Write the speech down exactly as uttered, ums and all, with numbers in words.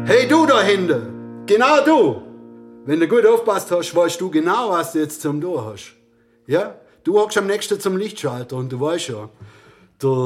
Hey du da hinten, genau du. Wenn du gut aufpasst hast, weißt du genau, was du jetzt zum tun hast. Ja? Du hockst am nächsten zum Lichtschalter und du weißt ja, der